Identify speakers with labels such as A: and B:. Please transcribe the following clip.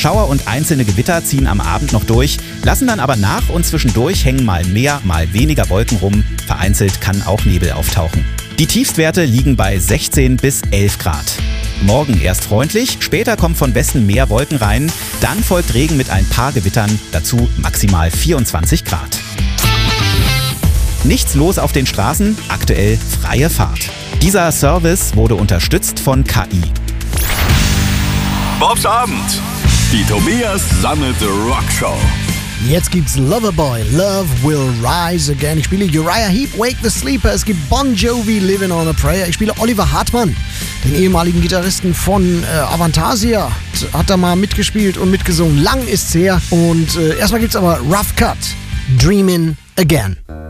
A: Schauer und einzelne Gewitter ziehen am Abend noch durch, lassen dann aber nach und zwischendurch hängen mal mehr, mal weniger Wolken rum. Vereinzelt kann auch Nebel auftauchen. Die Tiefstwerte liegen bei 16 bis 11 Grad. Morgen erst freundlich, später kommen von Westen mehr Wolken rein, dann folgt Regen mit ein paar Gewittern, dazu maximal 24 Grad. Nichts los auf den Straßen, aktuell freie Fahrt. Dieser Service wurde unterstützt von KI.
B: Bobs Abend. Die Tobias Sammelte Rockshow.
C: Jetzt gibt's Loverboy, Love Will Rise Again. Ich spiele Uriah Heep, Wake the Sleeper. Es gibt Bon Jovi, Living on a Prayer. Ich spiele Oliver Hartmann, den ehemaligen Gitarristen von Avantasia. Hat da mal mitgespielt und mitgesungen. Lang ist's her. Und erstmal gibt's aber Rough Cut, Dreamin' Again.